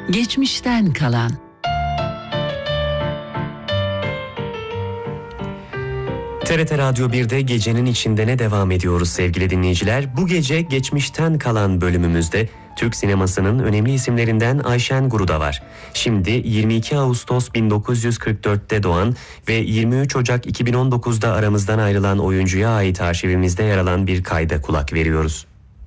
Geçmişten kalan. TRT Radyo 1'de Gecenin İçindene devam ediyoruz sevgili dinleyiciler. Bu gece geçmişten kalan bölümümüzde Türk sinemasının önemli isimlerinden Ayşen Guruda var. Şimdi 22 Ağustos 1944'te doğan ve 23 Ocak 2019'da aramızdan ayrılan oyuncuya ait arşivimizde yer alan bir kayda kulak veriyoruz.